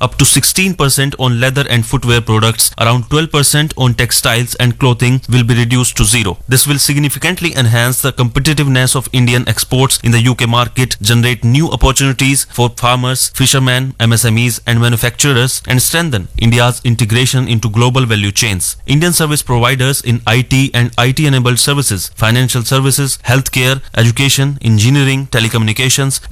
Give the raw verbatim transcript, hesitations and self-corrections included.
up to sixteen percent on leather and footwear products, around twelve percent on textiles and clothing will be reduced to zero. This will significantly enhance the competitiveness of Indian exports in the U K market, generate new opportunities for farmers, fishermen, M S M Es and manufacturers, and strengthen India's integration into global value chains. Indian service providers in I T and I T-enabled services, financial services, healthcare, education, engineering, telecommunications